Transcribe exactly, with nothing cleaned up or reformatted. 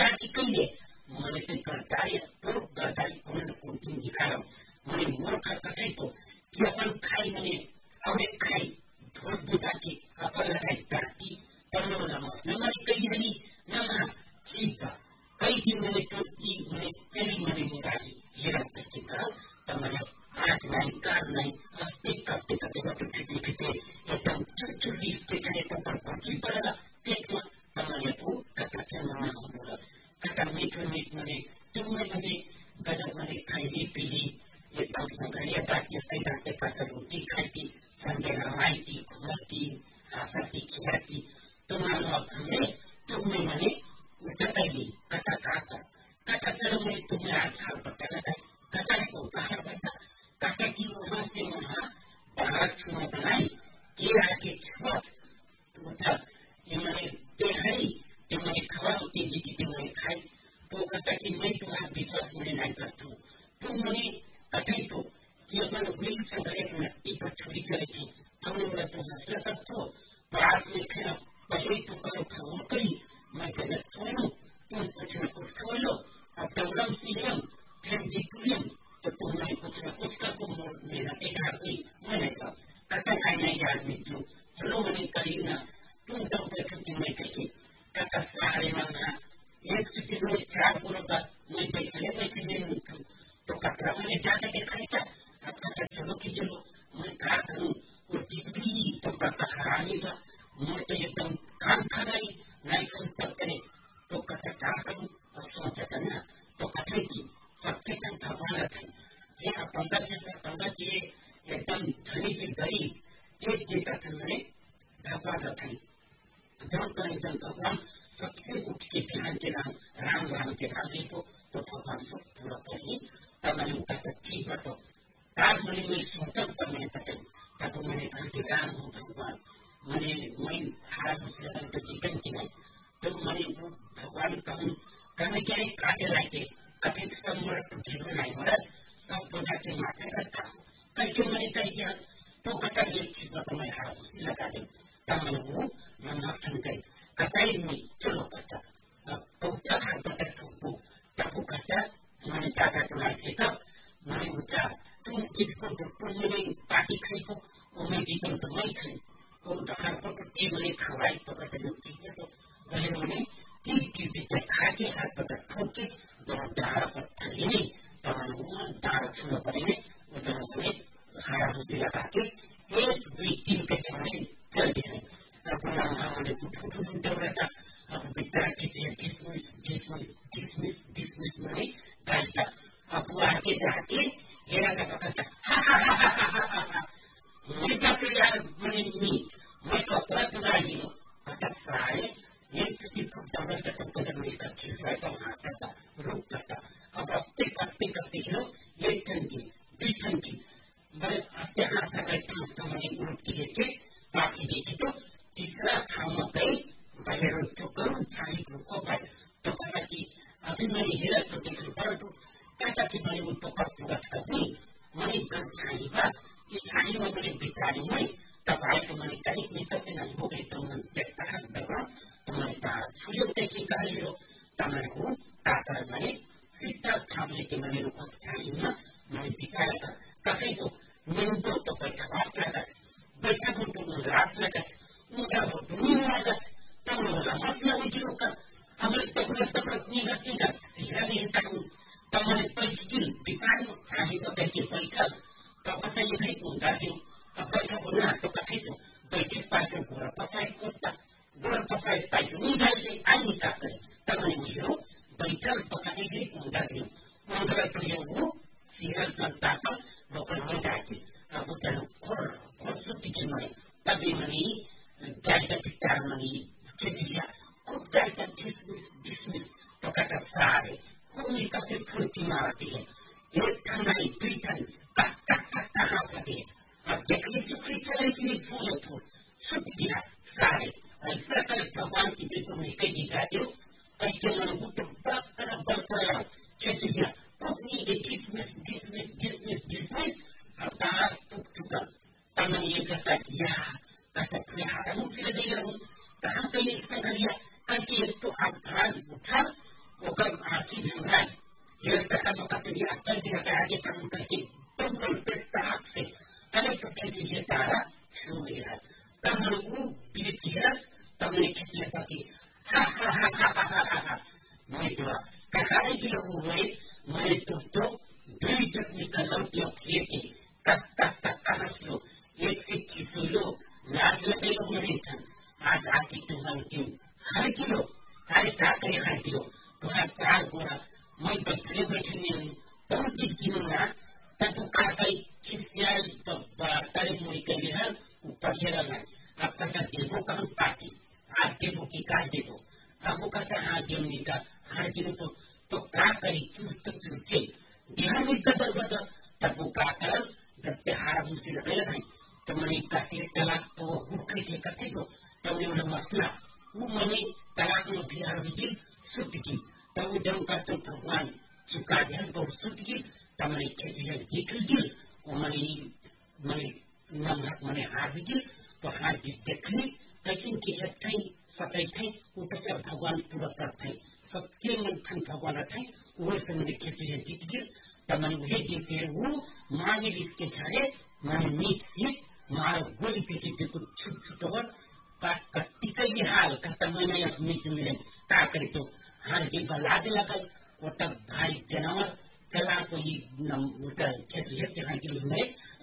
berarti kaya mereka berdaya per berdaya kemudian kunting di kalam mereka murka kata itu dia pun kai mereka awet kai berbudaki apalagi terti tanam nama nama kaya ini nama cinta kaya di mereka di mereka jadi mereka murah hilang ketika temannya आज नहीं car नहीं मस्ती करते करते करते फिटे फिटे एकदम चुचुली फिटे तो पर पहुंची पड़ेगा पेट में तमारे को कथा के नाम बोला कथा मीठे मीठ मने तुमने मने गजब मने खाई पीली एकदम संगरिया बात ये कई जाते कथा रोटी खाई थी संगे रवाई थी घुमती हंसती खिलाती तुम्हारे अपने तुमने मने कथा ली कथा काका कथा चलो मैं तुम्हें आज हाल पता लगा कथा को कहा पता kata kita masih maha barat semua belai kira kita sebab kita yang mana terhari yang mana kawal tinggi kita mana kai tu kata kita itu habis semua naik batu tu mana kata itu dia mana beli segala yang tiba curi curi itu tahu mana tu hasil tu barat mereka pasal itu kalau kawal kiri mereka nak tahu pun macam apa kalau atau dalam siang janji kuliah तो तुम्हारे कुछ न कुछ का को मेरा बेटा भी मैंने कहा कथा खाई नहीं याद मिट्टू चलो मैंने करी ना तुम तब तक तुम्हें कही कथा सारे ना एक चुटी में चार पूरा बात मैं बैठे बैठे जे मिट्टू तो कथा मैंने जाके दिखाई था अब कथा चलो कि चलो मैं कहा करूँ वो टिकटी तो कथा हरामी का मैं तो एकदम कान खा गई नहीं सुन तब करे तो कथा क्या करूँ और सोचा था ना तो कथा की सबके संग भगवान थे ये पंगत से पंगत ये एकदम धनी से गरीब एक जगह थे मैंने भगवान थे जब करें जब भगवान सबसे उठ के ध्यान के नाम राम राम के नाम देखो तो भगवान सब पूरा करें तब मैंने उनका ठीक बटो काल मैंने मैं सोचल पर मैंने पटे तब मैंने कहा कि राम हूँ भगवान मैंने मैं हारा दूसरे दिन तो चिकन की नहीं तो मैंने भगवान कहूँ कहने के लिए काटे लाके अभी सब मुझे जीवन नहीं मरा सब पूजा के माथे करता हूँ कल के मैंने कह दिया तो कथा ये चीज तो मैं हाथ उसी लगा दूँ तब मैं वो मैं माथन गई कटाई में चलो कथा तो चार बटर ठोको तब वो कथा मैंने दादा तुम्हारे थे तब मैंने उठा तुम किसको तुम मैंने पार्टी खाई को वो मैं जीवन तो नहीं खाई और बाहर को टी मैंने खवाई तो कहते लोग ठीक है तो वही मैंने ठीक की बीच खा के हाथ पकड़ ठोके जब दार पत्थर ये तमाम दार छुना पड़े उधर में खाया उसे लगा के एक दो तीन के समय चल गए अपना हमारे कुछ कुछ उधर रहता अब बिता के किसमिस किसमिस किसमिस किसमिस में डालता अब वो आके जाके ये लगा पकड़ता मैं क्या यार मैंने नहीं मैं तो अपना चुरा ही हूँ पता सारे ये किसी को डबल टपक कर मैं इसका चीज रहता हूँ आता रूप करता अब हफ्ते करते करते ही ये ठंडी भी ठंडी मैं हफ्ते हाथ करता हूँ तो मैंने ग्रुप की लेके बाकी देखी तो तीसरा काम गई बाहर तो करूँ छाई ग्रुप को भाई तो कहा कि अभी मैंने हिला तो देख पर तो कहता कि मैंने वो तो कर पूरा कर दी मैंने घर छाई बात ये छाई में मैंने बितारी हुई तब आए तो मैंने कहीं मित्र से नहीं हो गई तो मैंने देखता है दबा तुम्हारे तार सूर्य देखी कहा लो तमारे को ताकर मैंने सीता थामने के मैंने रुको छाई ना मैंने बिताया था कहीं तो नींदो तो बैठा बात लगा बैठा को तो रात लगा उनका वो दुनिया लगा तब बोला मत ना वही रुका हमें तक तक नहीं करती ना इसलिए नहीं तक तमारे पैसे बिताई छाई तो बैठे पैसा तो पता ये नहीं उनका ही अब बैठा बोला तो कहीं तो बैठे पास में पूरा पता है कुत्ता गोर पता है पाइप नहीं डालते आई नहीं करते तब मैं मुझे बैठल पकाने के लिए उनका दियो उनका तो ये वो सीरियस करता था वो कर नहीं जाती अब वो चलो खोर खोर सुट्टी के मरे तभी मनी जायका पिटार मनी चेतिया खूब जायका डिसमिस डिसमिस तो कहता सारे खूब नहीं करते फुर्ती मारती है एक ठंडाई दुई ठंड कह कह कह कह करती है अब देखिए सुखी चले के लिए फूल फूल सुट गिरा सारे ऐसा कर भगवान की देखो मैं कहीं दिखा दो ऐसे मैंने वो तो बड़ा तरह बल कर रहा चेतिया अपनी ये डिसमिस डिसमिस डिसमिस डिसमिस अब तारा टूट चुका तब मैंने ये कहता किया कहता तुम्हें हाथ मुँह से दे रहा हूँ कहाँ कहीं इसका करिया करके एक तो आप भाग उठा की भीमराज व्यवस्था का मौका पे दिया कर दिया के आगे काम करके तुम पे तलाक से तले पट्टे की तारा छू गया तमने वो पीट किया तमने खिंच लेता कि हा हा हा हा हा हा हा मैं तो कहानी की लोगों में मैं तो तो दूरी तक निकल लौट लौट लेके तक तक तक का हंस लो एक से खिसो लो लाज लगे लोग मेरे थन आज आके तुम्हारे क्यों हर किलो अरे क्या करे हर किलो तुम्हारा चार गोरा मैं बैठे बैठे नहीं हूँ तुम चीज गिनूंगा तब वो काटाई खिसियाई तारीफ मुड़ी के लिए ऊपर से रहना अब कहता देवो का हम पार्टी आज देवो की काट देवो अब वो कहता हाँ देवनी का हर किलो तो तो क्या करी चूस तो चूसे ध्यान में कदर बदल तब वो का कर दस्ते हारा मुझसे लगे लगे तो मैंने कहते तलाक तो वो भूखे थे कथे को तब ने उन्हें मसला वो मैंने तलाक में बिहार विधि शुद्ध की तब वो जम का तो भगवान चुका ध्यान बहुत शुद्ध की तब मैंने खेती है जीत ली और मैंने मैंने नमहक मैंने हार भी तो हार जीत देख ली लेकिन की जब थे सतई थे ऊपर से भगवान पुरस्कार थे सबके मन थन भगवान थे वो से मैंने खेती है जीत गई तब मैंने वही जीते वो मांगे जिसके झाड़े मैंने मीट सीट मारो गोली के बिल्कुल छुट छुट और कट्टी का ये हाल कहता मैंने अपनी मिले क्या करे तो हार जी लाद लगा और तब भाई जनावर चला कोई क्षेत्र है